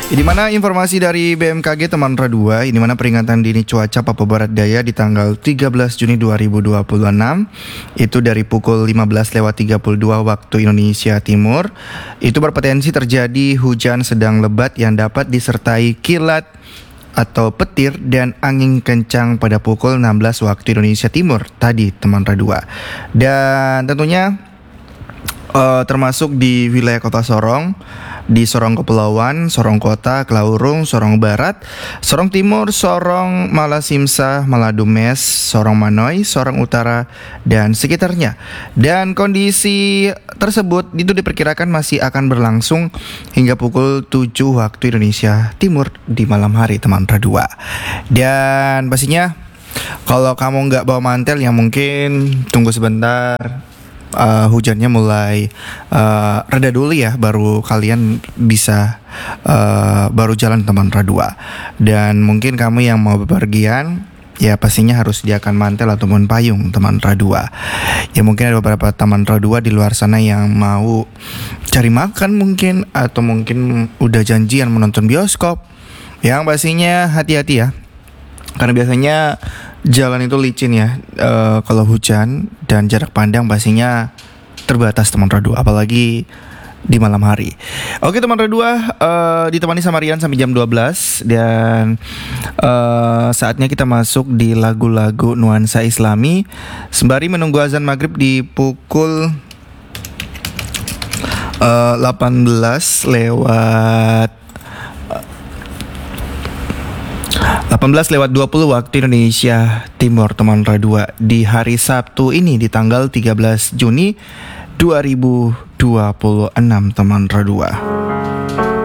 Di mana informasi dari BMKG teman Radua, di mana peringatan dini cuaca Papua Barat Daya di tanggal 13 Juni 2026 itu dari pukul 15:32 waktu Indonesia Timur itu berpotensi terjadi hujan sedang lebat yang dapat disertai kilat atau petir dan angin kencang pada pukul 16 waktu Indonesia Timur tadi teman Radua. Dan tentunya termasuk di wilayah Kota Sorong, di Sorong Kepulauan, Sorong Kota, Klaurung, Sorong Barat, Sorong Timur, Sorong Malasimsa, Maladumes, Sorong Manoy, Sorong Utara, dan sekitarnya. Dan kondisi tersebut itu diperkirakan masih akan berlangsung hingga pukul 7 waktu Indonesia Timur di malam hari teman Radua. Dan pastinya kalau kamu nggak bawa mantel ya mungkin tunggu sebentar. Hujannya mulai reda dulu ya, baru kalian bisa baru jalan teman Radua. Dan mungkin kamu yang mau bepergian ya pastinya harus sediakan mantel ataupun payung teman Radua. Ya mungkin ada beberapa teman Radua di luar sana yang mau cari makan mungkin, atau mungkin udah janjian menonton bioskop. Yang pastinya hati-hati ya, karena biasanya jalan itu licin ya kalau hujan, dan jarak pandang pastinya terbatas teman Radua, apalagi di malam hari. Oke teman Radua, ditemani sama Rian sampai jam 12. Dan saatnya kita masuk di lagu-lagu nuansa Islami sembari menunggu azan maghrib di pukul 18:20 waktu Indonesia Timur teman Radua di hari Sabtu ini di tanggal 13 Juni 2026 teman Radua.